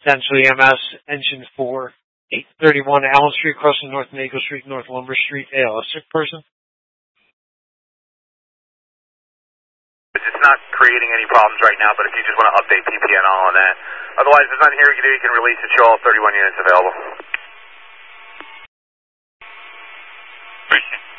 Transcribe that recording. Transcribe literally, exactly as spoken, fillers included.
Central E M S, Engine four, eight thirty-one Allen Street, crossing North Maple Street, North Lumber Street, A L S sick person. It's not creating any problems right now, but if you just want to update P P N L on that. Otherwise, there's nothing here you can do. You can release it, show all thirty-one units available. Appreciate it.